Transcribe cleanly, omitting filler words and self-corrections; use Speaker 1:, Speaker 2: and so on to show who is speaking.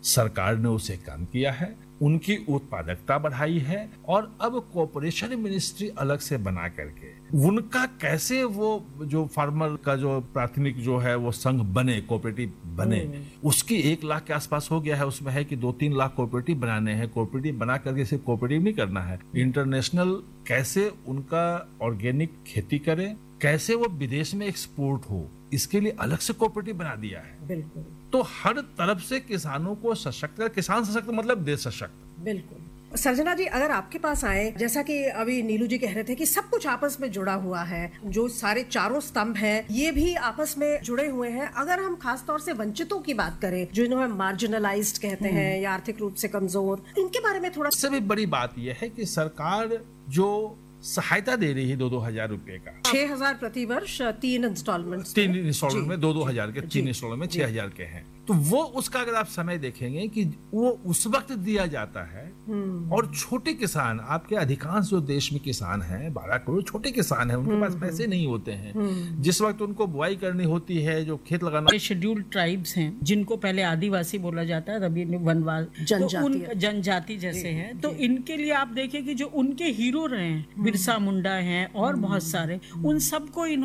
Speaker 1: सरकार ने उसे कम किया है, उनकी उत्पादकता बढ़ाई है और अब कॉर्पोरेशन मिनिस्ट्री अलग से बना करके उनका कैसे वो जो फार्मर का जो प्राथमिक जो है वो संघ बने, कोऑपरेटिव बने, उसकी 1 लाख के आसपास हो गया है। उसमें है कि 2-3 लाख कोऑपरेटिव बनाने हैं। कोऑपरेटिव बना करके सिर्फ कोऑपरेटिव नहीं करना है, इंटरनेशनल कैसे उनका ऑर्गेनिक खेती करें, कैसे वो विदेश में एक्सपोर्ट हो, इसके लिए अलग से कोऑपरेटिव बना दिया है।
Speaker 2: बिल्कुल।
Speaker 1: तो हर तरफ से किसानों को सशक्त, किसान सशक्त मतलब देश सशक्त।
Speaker 2: बिल्कुल। सर्जना जी, अगर आपके पास आए, जैसा कि अभी नीलू जी कह रहे थे कि सब कुछ आपस में जुड़ा हुआ है, जो सारे चारों स्तंभ हैं ये भी आपस में जुड़े हुए हैं। अगर हम खास तौर से वंचितों की बात करें, जो इन्हें मार्जिनलाइज्ड कहते हैं या आर्थिक रूप से कमजोर, इनके बारे में थोड़ा।
Speaker 1: सबसे बड़ी बात यह है कि सरकार जो सहायता दे रही है 2-2 हजार रुपए का,
Speaker 2: 6,000 प्रति वर्ष 3 इंस्टॉलमेंट में 2-2 हजार के 3 इंस्टॉलमेंट में 6,000 के हैं। तो वो उसका अगर आप समय देखेंगे कि वो उस वक्त दिया जाता है और छोटे किसान, आपके अधिकांश जो देश में किसान हैं 12 करोड़ छोटे किसान हैं, उनके पास पैसे नहीं होते हैं। जिस वक्त उनको बुआई करनी होती है, जो खेत लगाना,
Speaker 3: शेड्यूल्ड ट्राइब्स हैं जिनको पहले आदिवासी बोला जाता है, अभी वनवाल जनजाति जैसे हैं, तो इनके लिए आप देखिए कि जो उनके हीरो रहे हैं, बिरसा मुंडा हैं और बहुत सारे, उन सबको